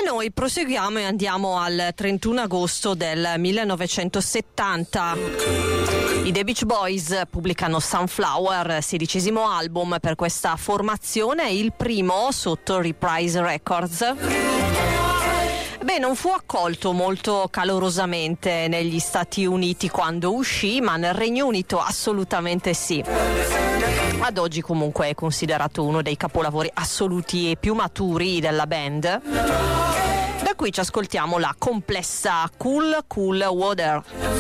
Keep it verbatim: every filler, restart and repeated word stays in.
E noi proseguiamo e andiamo al trentuno agosto del millenovecentosettanta. I The Beach Boys pubblicano Sunflower, sedicesimo album per questa formazione, il primo sotto Reprise Records. Beh, non fu accolto molto calorosamente negli Stati Uniti quando uscì, ma nel Regno Unito assolutamente sì. Ad oggi comunque è considerato uno dei capolavori assoluti e più maturi della band. Da qui ci ascoltiamo la complessa Cool Cool Water.